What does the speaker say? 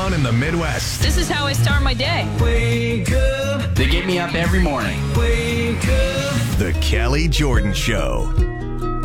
on in the Midwest. This is how I start my day. Wake up. They get me up every morning. Wake up. The Kelly Jordan Show.